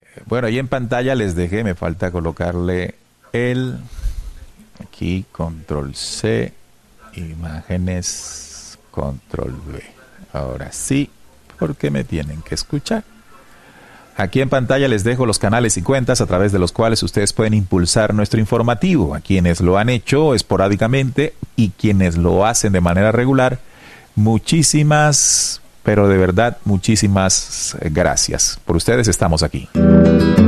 Bueno, ahí en pantalla les dejé, me falta colocarle aquí, control C, imágenes, control V. Ahora sí, porque me tienen que escuchar. Aquí en pantalla les dejo los canales y cuentas a través de los cuales ustedes pueden impulsar nuestro informativo. A quienes lo han hecho esporádicamente y quienes lo hacen de manera regular, muchísimas, pero de verdad muchísimas gracias. Por ustedes estamos aquí.